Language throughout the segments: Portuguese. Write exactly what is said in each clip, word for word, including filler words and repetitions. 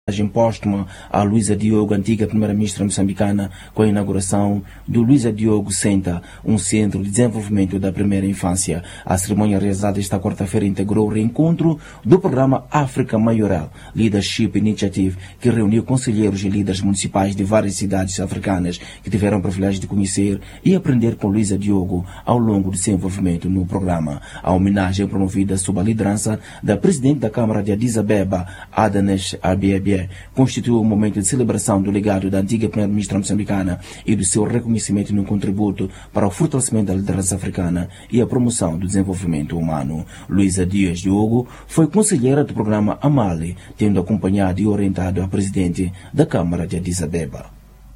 Póstuma a Luísa Diogo, antiga primeira-ministra moçambicana, com a inauguração do Luísa Diogo Center, um centro de desenvolvimento da primeira infância. A cerimônia realizada esta quarta-feira integrou o reencontro do programa África Maioral Leadership Initiative, que reuniu conselheiros e líderes municipais de várias cidades africanas que tiveram o privilégio de conhecer e aprender com Luísa Diogo ao longo do desenvolvimento no programa. A homenagem promovida sob a liderança da presidente da Câmara de Addis Abeba, Adanes Abiebie, constituiu um momento de celebração do legado da antiga primeira-ministra moçambicana e do seu reconhecimento no contributo para o fortalecimento da liderança africana e a promoção do desenvolvimento humano. Luísa Dias Diogo foi conselheira do programa Amali, tendo acompanhado e orientado a presidente da Câmara de Addis Abeba.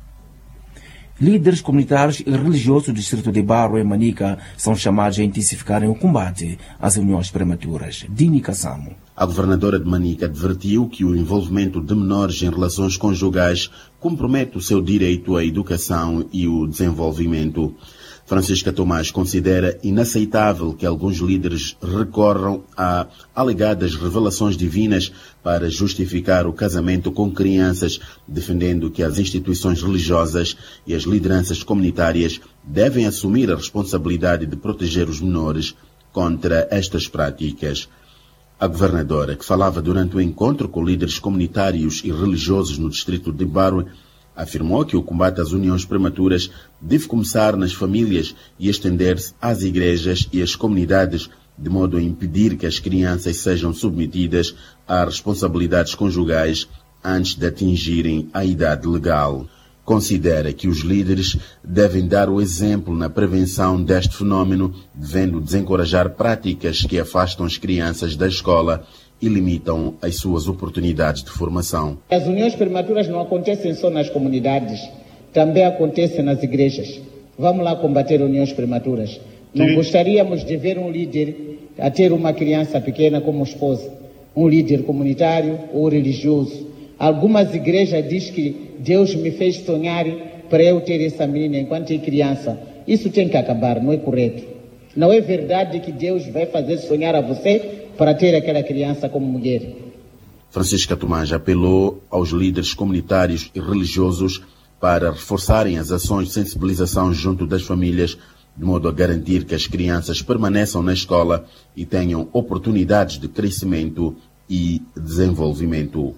Líderes comunitários e religiosos do distrito de Barro, em Manica, são chamados a intensificarem o combate às uniões prematuras. Dini Kassamo. A governadora de Manica advertiu que o envolvimento de menores em relações conjugais compromete o seu direito à educação e o desenvolvimento. Francisca Tomás considera inaceitável que alguns líderes recorram a alegadas revelações divinas para justificar o casamento com crianças, defendendo que as instituições religiosas e as lideranças comunitárias devem assumir a responsabilidade de proteger os menores contra estas práticas. A governadora, que falava durante o encontro com líderes comunitários e religiosos no distrito de Barwe, afirmou que o combate às uniões prematuras deve começar nas famílias e estender-se às igrejas e às comunidades, de modo a impedir que as crianças sejam submetidas a responsabilidades conjugais antes de atingirem a idade legal. Considera que os líderes devem dar o exemplo na prevenção deste fenómeno, devendo desencorajar práticas que afastam as crianças da escola e limitam as suas oportunidades de formação. As uniões prematuras não acontecem só nas comunidades, também acontecem nas igrejas. Vamos lá combater uniões prematuras. Não Sim. gostaríamos de ver um líder a ter uma criança pequena como esposa, um líder comunitário ou religioso. Algumas igrejas dizem que Deus me fez sonhar para eu ter essa menina enquanto é criança. Isso tem que acabar, não é correto. Não é verdade que Deus vai fazer sonhar a você para ter aquela criança como mulher. Francisca Tomás apelou aos líderes comunitários e religiosos para reforçarem as ações de sensibilização junto das famílias, de modo a garantir que as crianças permaneçam na escola e tenham oportunidades de crescimento e desenvolvimento.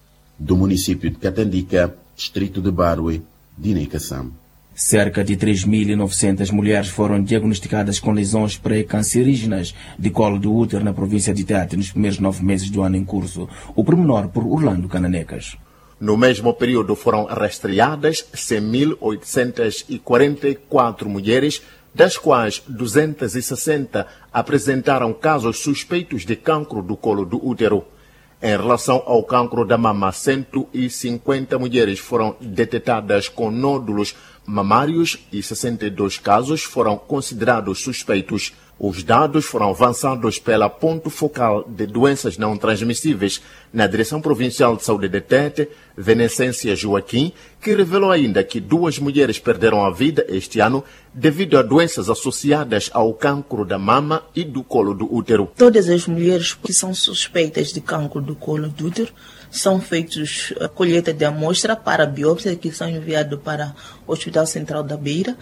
Do município de Catandica, distrito de Barwe, Dini Kassam. Cerca de três mil e novecentas mulheres foram diagnosticadas com lesões pré-cancerígenas de colo do útero na província de Tete nos primeiros nove meses do ano em curso. O pormenor por Orlando Cananecas. No mesmo período foram rastreadas cem mil oitocentas e quarenta e quatro mulheres, das quais duzentas e sessenta apresentaram casos suspeitos de cancro do colo do útero. Em relação ao cancro da mama, cento e cinquenta mulheres foram detectadas com nódulos mamários e sessenta e dois casos foram considerados suspeitos. Os dados foram avançados pela Ponto Focal de Doenças Não Transmissíveis na Direção Provincial de Saúde de Tete, Venecência Joaquim, que revelou ainda que duas mulheres perderam a vida este ano devido a doenças associadas ao cancro da mama e do colo do útero. Todas as mulheres que são suspeitas de cancro do colo do útero são feitos a colheita de amostra para biópsia, que são enviados para o Hospital Central da Beira.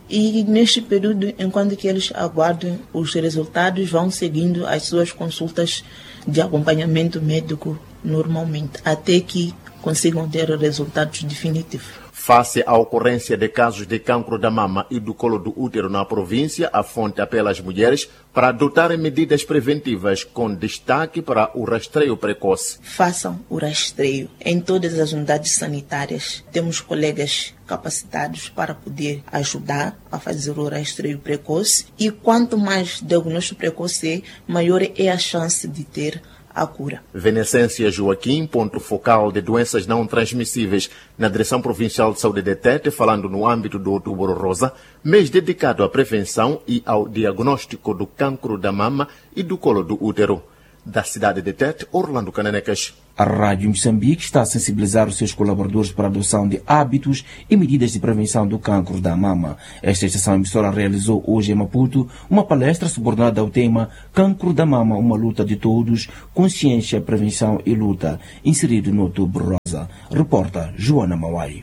E neste período, enquanto que eles aguardam os resultados, vão seguindo as suas consultas de acompanhamento médico normalmente, até que consigam ter resultados definitivos. Face à ocorrência de casos de cancro da mama e do colo do útero na província, a fonte apela às mulheres para adotarem medidas preventivas, com destaque para o rastreio precoce. Façam o rastreio em todas as unidades sanitárias. Temos colegas capacitados para poder ajudar a fazer o rastreio precoce. E quanto mais diagnóstico precoce, maior é a chance de ter a cura. Venecência Joaquim, ponto focal de doenças não transmissíveis na Direção Provincial de Saúde de Tete, falando no âmbito do Outubro Rosa, mês dedicado à prevenção e ao diagnóstico do cancro da mama e do colo do útero. da cidade de Tete, Orlando Cananecas. A Rádio Moçambique está a sensibilizar os seus colaboradores para a adoção de hábitos e medidas de prevenção do cancro da mama. Esta estação emissora realizou hoje em Maputo uma palestra subordinada ao tema Cancro da Mama, uma luta de todos, consciência, prevenção e luta, inserido no Outubro Rosa. Reporta Joana Mauai.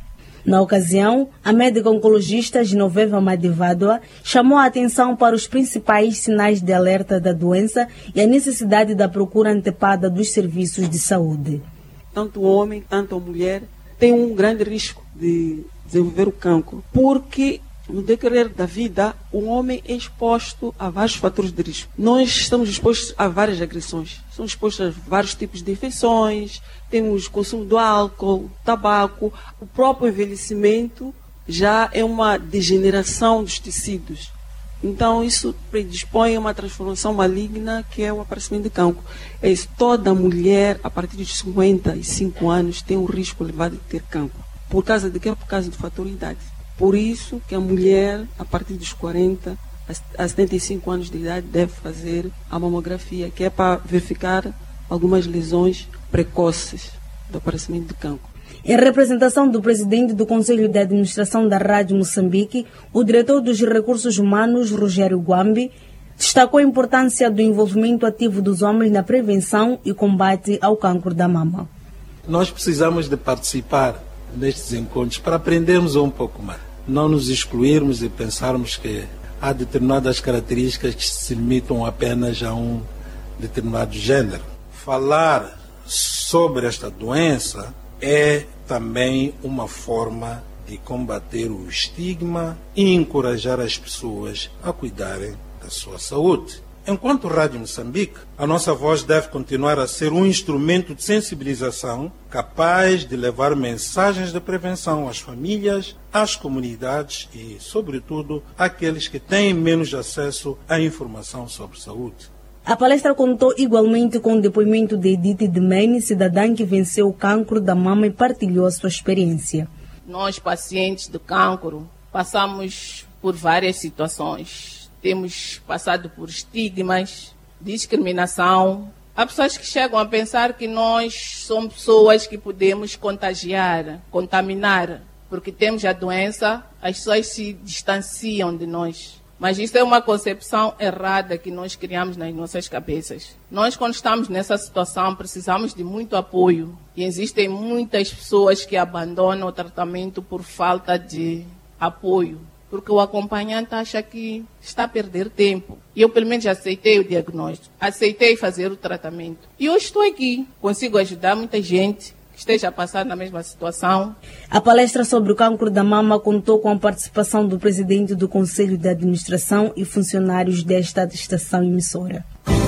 Na ocasião, a médica oncologista Genoveva Madivadua chamou a atenção para os principais sinais de alerta da doença e a necessidade da procura antecipada dos serviços de saúde. Tanto o homem, tanto a mulher tem um grande risco de desenvolver o cancro, porque no decorrer da vida, o homem é exposto a vários fatores de risco. Nós estamos expostos a várias agressões. Estamos expostos a vários tipos de infecções, temos consumo do álcool, tabaco. O próprio envelhecimento já é uma degeneração dos tecidos. Então, isso predispõe a uma transformação maligna, que é o aparecimento de cancro. É isso. Toda mulher, a partir dos cinquenta e cinco anos, tem um risco elevado de ter cancro. Por causa de quê? Por causa do fator idade. Por isso que a mulher, a partir dos quarenta a setenta e cinco anos de idade, deve fazer a mamografia, que é para verificar algumas lesões precoces do aparecimento de cancro. Em representação do presidente do Conselho de Administração da Rádio Moçambique, o diretor dos Recursos Humanos, Rogério Guambi, destacou a importância do envolvimento ativo dos homens na prevenção e combate ao cancro da mama. Nós precisamos de participar nestes encontros para aprendermos um pouco mais. Não nos excluirmos e pensarmos que há determinadas características que se limitam apenas a um determinado gênero. Falar sobre esta doença é também uma forma de combater o estigma e encorajar as pessoas a cuidarem da sua saúde. Enquanto Rádio Moçambique, a nossa voz deve continuar a ser um instrumento de sensibilização capaz de levar mensagens de prevenção às famílias, às comunidades e, sobretudo, àqueles que têm menos acesso à informação sobre saúde. A palestra contou igualmente com o depoimento de Edith Demene, cidadã que venceu o cancro da mama e partilhou a sua experiência. Nós, pacientes do cancro, passamos por várias situações. Temos passado por estigmas, discriminação. Há pessoas que chegam a pensar que nós somos pessoas que podemos contagiar, contaminar, porque temos a doença, as pessoas se distanciam de nós. Mas isso é uma concepção errada que nós criamos nas nossas cabeças. Nós, quando estamos nessa situação, precisamos de muito apoio. E existem muitas pessoas que abandonam o tratamento por falta de apoio. Porque o acompanhante acha que está a perder tempo. E eu, pelo menos, aceitei o diagnóstico. Aceitei fazer o tratamento. E eu estou aqui. Consigo ajudar muita gente que esteja a passar na mesma situação. A palestra sobre o cancro da mama contou com a participação do presidente do Conselho de Administração e funcionários desta estação emissora.